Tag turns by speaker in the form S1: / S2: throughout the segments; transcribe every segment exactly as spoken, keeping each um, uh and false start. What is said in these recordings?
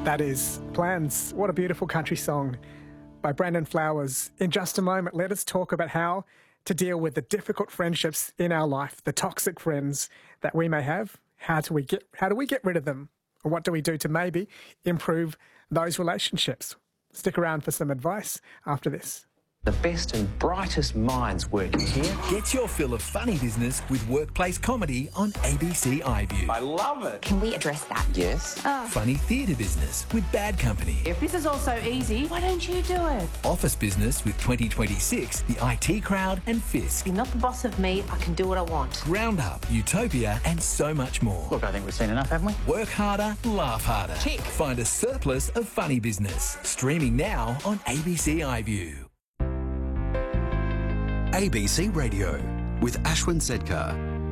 S1: That is Plans. What a beautiful country song by Brandon Flowers. In just a moment, let us talk about how to deal with the difficult friendships in our life, the toxic friends that we may have. How do we get, how do we get rid of them? Or what do we do to maybe improve those relationships? Stick around for some advice after this.
S2: The best and brightest minds working here.
S3: Get your fill of funny business with workplace comedy on A B C iView.
S2: I love it.
S4: Can we address that?
S2: Yes.
S4: Oh.
S3: Funny theatre business with Bad Company.
S5: If this is all so easy, why don't you do it?
S3: Office business with twenty twenty-six, the I T Crowd and Fisk.
S5: You're not the boss of me. I can do what I want.
S3: Roundup, Utopia and so much more.
S2: Look, I think we've seen enough, haven't we?
S3: Work harder, laugh harder.
S5: Tick.
S3: Find a surplus of funny business. Streaming now on A B C iView.
S6: A B C Radio with Ashwin Sedkar.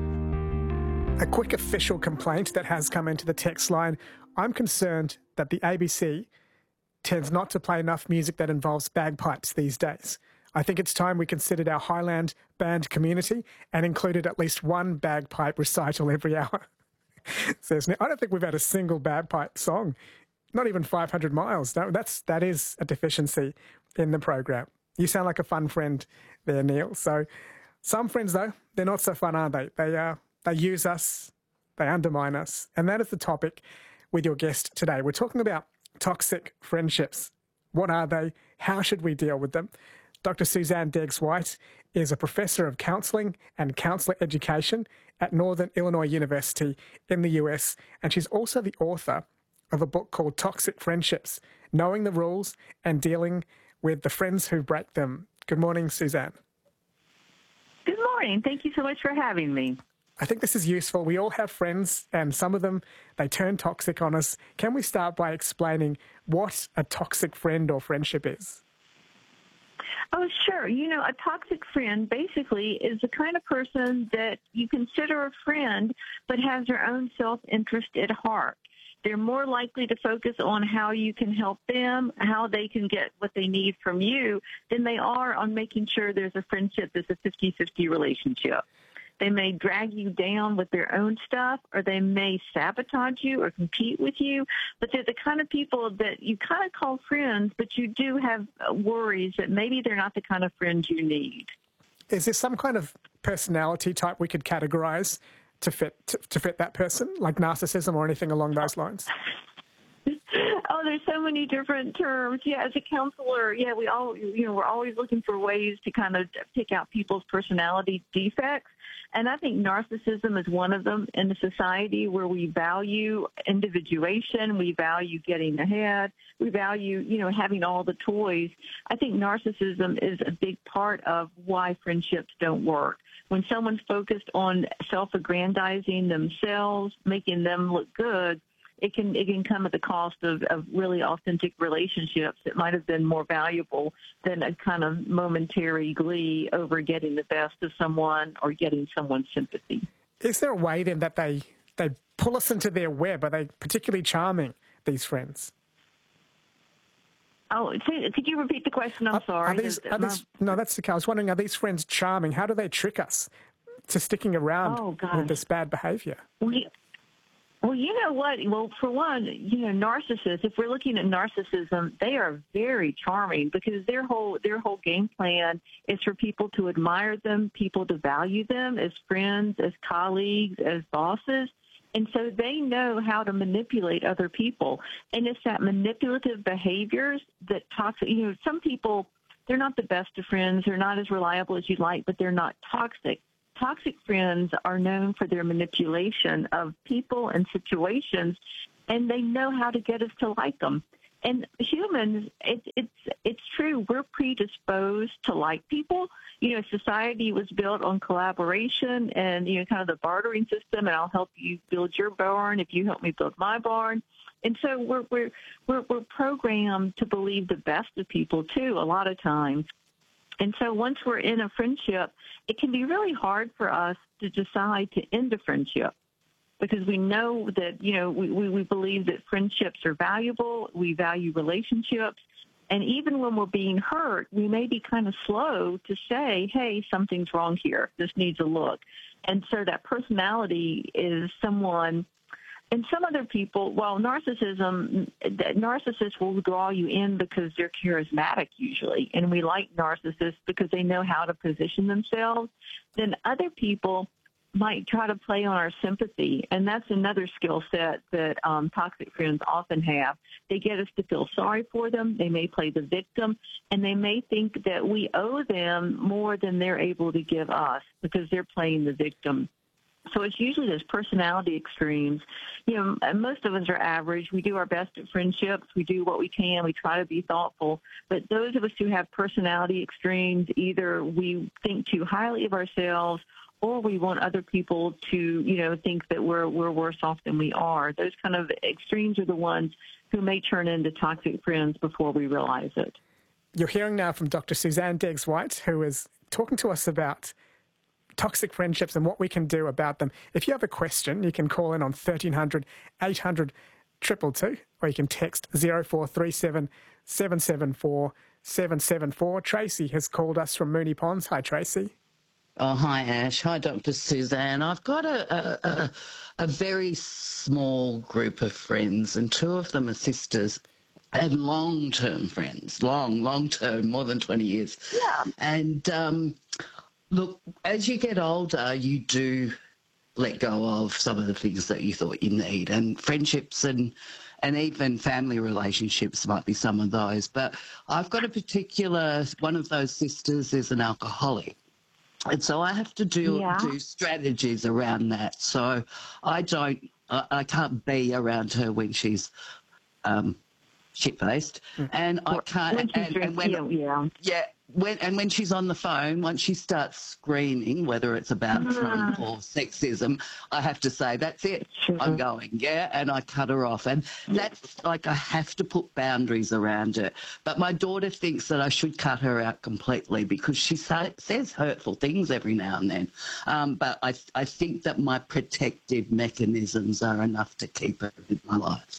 S1: A quick official complaint that has come into the text line. I'm concerned that the A B C tends not to play enough music that involves bagpipes these days. I think it's time we considered our Highland band community and included at least one bagpipe recital every hour. Says, I don't think we've had a single bagpipe song, not even five hundred miles. No, that's, that is a deficiency in the program. You sound like a fun friend there, Neil. So some friends, though, they're not so fun, are they? They, uh, they use us, they undermine us. And that is the topic with your guest today. We're talking about toxic friendships. What are they? How should we deal with them? Doctor Suzanne Deggs-White is a professor of counselling and counsellor education at Northern Illinois University in the U S, and she's also the author of a book called Toxic Friendships, Knowing the Rules and Dealing with the Friends Who Break Them. Good morning, Suzanne.
S7: Good morning. Thank you so much for having me.
S1: I think this is useful. We all have friends, and some of them, they turn toxic on us. Can we start by explaining what a toxic friend or friendship is?
S7: Oh, sure. You know, a toxic friend basically is the kind of person that you consider a friend but has their own self-interest at heart. They're more likely to focus on how you can help them, how they can get what they need from you, than they are on making sure there's a friendship that's a fifty-fifty relationship. They may drag you down with their own stuff, or they may sabotage you or compete with you, but they're the kind of people that you kind of call friends, but you do have worries that maybe they're not the kind of friends you need.
S1: Is there some kind of personality type we could categorize to fit to, to fit that person, like narcissism or anything along those lines?
S7: Oh, there's so many different terms. Yeah, as a counselor, yeah, we all, you know, we're always looking for ways to kind of pick out people's personality defects. And I think narcissism is one of them in a society where we value individuation, we value getting ahead, we value, you know, having all the toys. I think narcissism is a big part of why friendships don't work. When someone's focused on self-aggrandizing themselves, making them look good, it can it can come at the cost of, of really authentic relationships that might have been more valuable than a kind of momentary glee over getting the best of someone or getting someone's sympathy.
S1: Is there a way then that they they pull us into their web? Are they particularly charming, these friends?
S7: Oh, could you repeat the question? I'm
S1: are,
S7: sorry.
S1: Are these, are these, no, that's okay. I was wondering, are these friends charming? How do they trick us to sticking around
S7: oh,
S1: with this bad behaviour?
S7: Well, well, you know what? Well, for one, you know, narcissists, if we're looking at narcissism, they are very charming because their whole their whole game plan is for people to admire them, people to value them as friends, as colleagues, as bosses. And so they know how to manipulate other people. And it's that manipulative behaviors that toxic, you know, some people, they're not the best of friends. They're not as reliable as you'd like, but they're not toxic. Toxic friends are known for their manipulation of people and situations, and they know how to get us to like them. And humans, it, it's it's true, we're predisposed to like people. You know, society was built on collaboration and, you know, kind of the bartering system, and I'll help you build your barn if you help me build my barn. And so we're we're we're, we're programmed to believe the best of people, too, a lot of times. And so once we're in a friendship, it can be really hard for us to decide to end a friendship because we know that, you know, we, we, we believe that friendships are valuable. We value relationships. And even when we're being hurt, we may be kind of slow to say, hey, something's wrong here. This needs a look. And so that personality is someone and some other people, well, narcissism, narcissists will draw you in because they're charismatic usually, and we like narcissists because they know how to position themselves. Then other people might try to play on our sympathy, and that's another skill set that um, toxic friends often have. They get us to feel sorry for them. They may play the victim, and they may think that we owe them more than they're able to give us because they're playing the victim. So it's usually those personality extremes. You know, most of us are average. We do our best at friendships. We do what we can. We try to be thoughtful. But those of us who have personality extremes, either we think too highly of ourselves or we want other people to, you know, think that we're we're worse off than we are. Those kind of extremes are the ones who may turn into toxic friends before we realize it.
S1: You're hearing now from Doctor Suzanne Deggs-White, who is talking to us about toxic friendships and what we can do about them. If you have a question, you can call in on thirteen hundred, eight hundred, two two two, or you can text zero four three seven, seven seven four, seven seven four. Tracy has called us from Moonee Ponds. Hi, Tracy.
S4: Oh, hi, Ash. Hi, Doctor Suzanne. I've got a, a, a, a very small group of friends, and two of them are sisters and long-term friends, long, long-term, more than twenty years.
S7: Yeah.
S4: And, um, look, as you get older, you do let go of some of the things that you thought you need, and friendships and and even family relationships might be some of those. But I've got a particular, one of those sisters is an alcoholic. And so I have to do
S7: Yeah.
S4: do strategies around that. So I don't, I, I can't be around her when she's um, shit-faced, and I can't.
S7: When she's
S4: and, and when,
S7: drinking, yeah.
S4: yeah, when and when she's on the phone, once she starts screaming, whether it's about Trump or sexism, I have to say, that's it.
S7: Sure.
S4: I'm going, yeah, and I cut her off. And that's like, I have to put boundaries around it. But my daughter thinks that I should cut her out completely because she say, says hurtful things every now and then. Um, but I, I think that my protective mechanisms are enough to keep her in my life.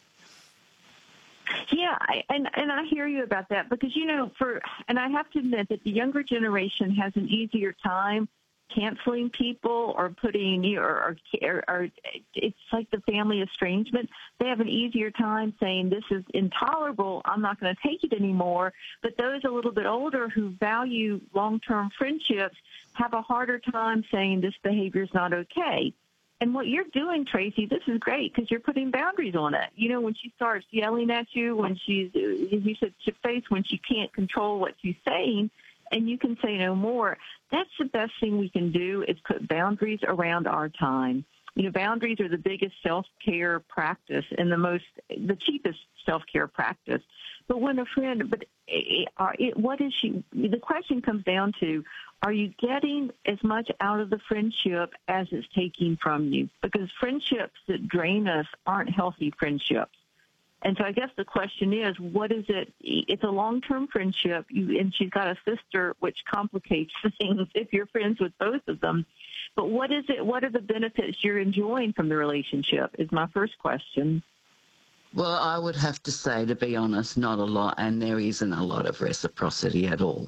S7: Yeah, I, and and I hear you about that because, you know, for and I have to admit that the younger generation has an easier time canceling people or putting you or, or, or it's like the family estrangement. They have an easier time saying this is intolerable. I'm not going to take it anymore. But those a little bit older who value long-term friendships have a harder time saying this behavior is not okay. And what you're doing, Tracy, this is great because you're putting boundaries on it. You know, when she starts yelling at you, when she's, as you said, shit-faced, when she can't control what she's saying, and you can say no more, that's the best thing we can do is put boundaries around our time. You know, boundaries are the biggest self-care practice and the most, the cheapest self-care practice. But when a friend, but it, it, what is she, the question comes down to, are you getting as much out of the friendship as it's taking from you? Because friendships that drain us aren't healthy friendships. And so I guess the question is, what is it? It's a long-term friendship, you, and she's got a sister, which complicates things if you're friends with both of them. But what is it? What are the benefits you're enjoying from the relationship is my first question.
S4: Well, I would have to say, to be honest, not a lot, and there isn't a lot of reciprocity at all.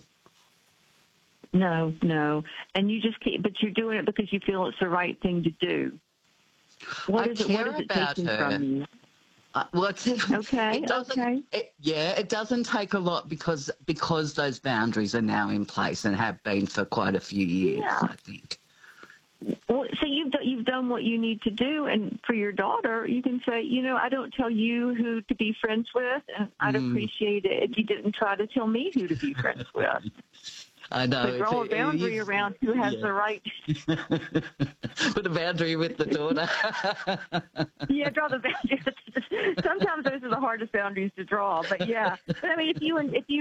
S7: No, no. And you just keep, but you're doing it because you feel it's the right thing to do. What
S4: I
S7: is it,
S4: care
S7: what is it
S4: about
S7: taking
S4: her.
S7: from you?
S4: Uh, well, it's,
S7: Okay,
S4: it doesn't,
S7: okay.
S4: It, yeah, it doesn't take a lot because because those boundaries are now in place and have been for quite a few years,
S7: Yeah.
S4: I think.
S7: Well, so you've do- you've done what you need to do, and for your daughter, you can say, you know, I don't tell you who to be friends with, and I'd
S4: Mm.
S7: appreciate it if you didn't try to tell me who to be friends with.
S4: I know.
S7: So draw a
S4: it's-
S7: boundary
S4: it is-
S7: around who has
S4: yeah.
S7: the right.
S4: Put a boundary with the daughter.
S7: Yeah, draw the boundary. Sometimes those are the hardest boundaries to draw, but yeah. But I mean, if you if you